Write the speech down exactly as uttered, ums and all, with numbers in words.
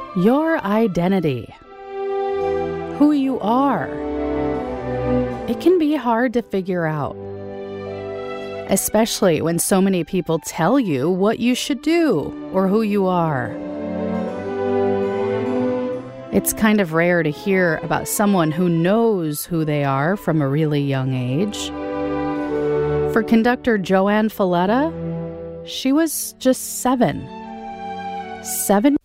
Your identity. Who you are. It can be hard to figure out, especially when so many people tell you what you should do or who you are. It's kind of rare to hear about someone who knows who they are from a really young age. For conductor Joanne Falletta, she was just seven. Seven